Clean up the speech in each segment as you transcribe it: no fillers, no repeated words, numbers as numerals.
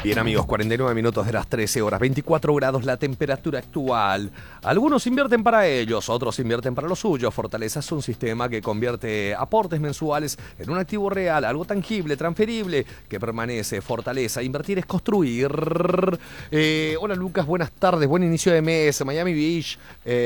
Bien amigos, 49 minutos de las 13 horas, 24 grados la temperatura actual. Algunos invierten para ellos, otros invierten para lo suyo. Fortaleza es un sistema que convierte aportes mensuales en un activo real, algo tangible, transferible, que permanece. Fortaleza, invertir es construir. Hola Lucas, buenas tardes, buen inicio de mes, Miami Beach.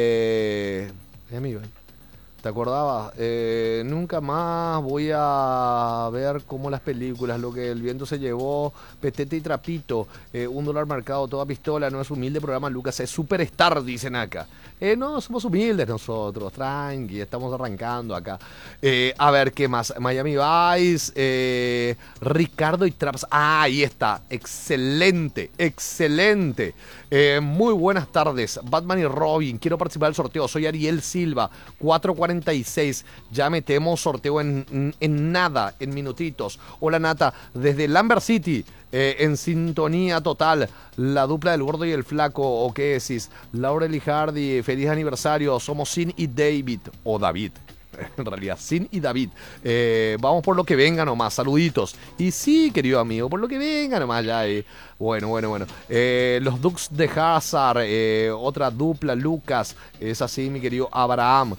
Miami Beach. ¿Te acordabas? Nunca más voy a ver como las películas, lo que el viento se llevó, Petete y Trapito, $1 marcado, toda pistola, no es humilde programa, Lucas, es superstar, dicen acá. No, somos humildes nosotros, tranqui, estamos arrancando acá. A ver, ¿qué más? Miami Vice, Ricardo y Traps. Ah, ahí está, excelente, excelente. Muy buenas tardes, Batman y Robin, quiero participar del sorteo, soy Ariel Silva, 4:46, ya metemos sorteo en nada, en minutitos. Hola Nata, desde Lambert City, en sintonía total, la dupla del gordo y el flaco, o qué decís, Laurel y Hardy, feliz aniversario, somos Sin y David, o David. En realidad, Sin y David. Vamos por lo que venga nomás, saluditos. Y sí, querido amigo, por lo que venga nomás ya. Bueno. Los Dukes de Hazard, otra dupla, Lucas. Es así, mi querido Abraham.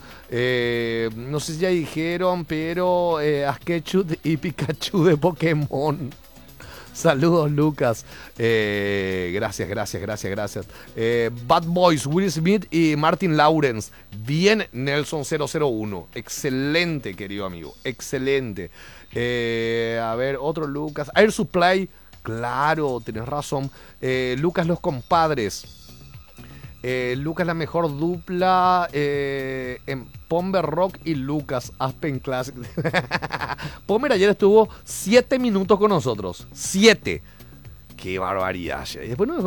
No sé si ya dijeron, pero Askechut y Pikachu de Pokémon. Saludos, Lucas. Gracias. Bad Boys, Will Smith y Martin Lawrence. Bien, Nelson 001. Excelente, querido amigo. Excelente. A ver, otro Lucas. Air Supply. Claro, tenés razón. Lucas, los compadres. Lucas, la mejor dupla en Pomber Rock y Lucas Aspen Classic. Pomber ayer estuvo 7 minutos con nosotros. 7. Qué barbaridad. Y después no,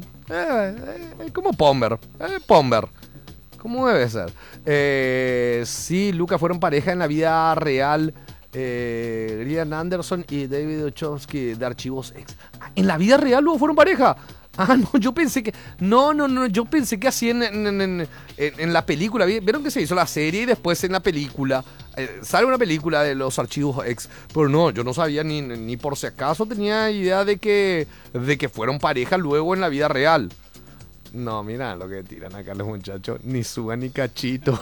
como Pomber. Pomber. ¿Cómo debe ser? Sí, Lucas fueron pareja en la vida real. Ryan Anderson y David Ochowski de Archivos X. ¿En la vida real luego fueron pareja? Ah, no, yo pensé que... No, yo pensé que así en la película. ¿Vieron que se hizo la serie y después en la película? Sale una película de los Archivos X. Pero no, yo no sabía ni por si acaso tenía idea de que fueron pareja luego en la vida real. No, mira lo que tiran acá los muchachos. Ni Suga ni Cachito.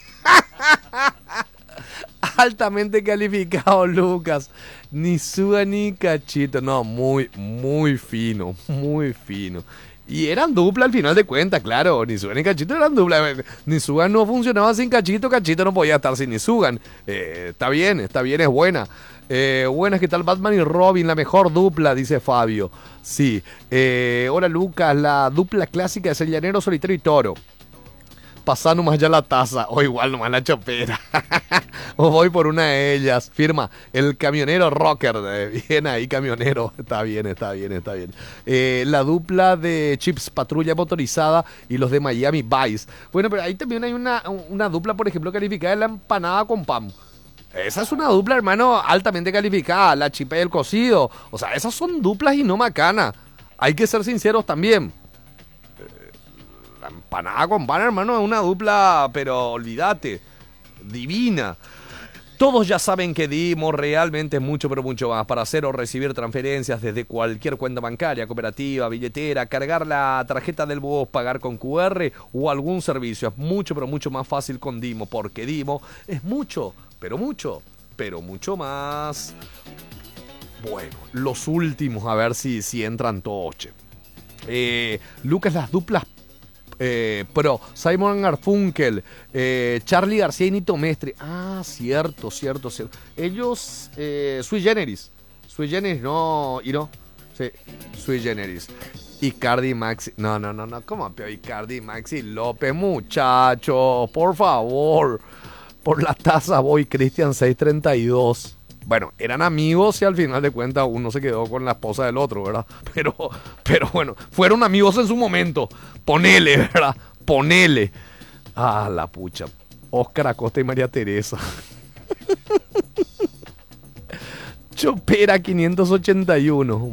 Altamente calificado, Lucas. Ni Suga ni Cachito. No, muy fino. Muy fino. Y eran dupla al final de cuentas, claro. Ni Suga ni Cachito eran dupla. Ni Suga no funcionaba sin Cachito. Cachito no podía estar sin Ni Suga. Está bien, es buena. Buenas, ¿qué tal? Batman y Robin, la mejor dupla, dice Fabio. Sí. Hola, Lucas. La dupla clásica es el llanero, solitario y toro. Pasá nomás ya la taza, o igual nomás la chopera. O voy por una de ellas. Firma, el camionero rocker. Bien ahí, camionero. Está bien. La dupla de Chips, patrulla motorizada, y los de Miami Vice. Bueno, pero ahí también hay una dupla, por ejemplo, calificada de la empanada con pan. Esa es una dupla, hermano, altamente calificada. La chipa y el cocido. O sea, esas son duplas y no macanas. Hay que ser sinceros también. La empanada con pan, hermano, es una dupla, pero olvídate, divina. Todos ya saben que dimos realmente mucho, pero mucho más para hacer o recibir transferencias desde cualquier cuenta bancaria, cooperativa, billetera, cargar la tarjeta del bus, pagar con QR o algún servicio. Es mucho, pero mucho más fácil con Dimo, porque Dimo es mucho, pero mucho más. Bueno, los últimos, a ver si entran todos. Lucas, las duplas Pro, Simon Garfunkel, Charly García y Nito Mestre. Ah, cierto. Ellos, Sui Generis, no, y no. Sí, Sui Generis. Icardi, Maxi. No. ¿Cómo peor Icardi, Maxi López, muchachos? Por favor. Por la taza voy, Cristian 632. Bueno, eran amigos y al final de cuentas uno se quedó con la esposa del otro, ¿verdad? Pero bueno, fueron amigos en su momento. Ponele, ¿verdad? Ponele. Ah, la pucha. Óscar Acosta y María Teresa. Chopera 581.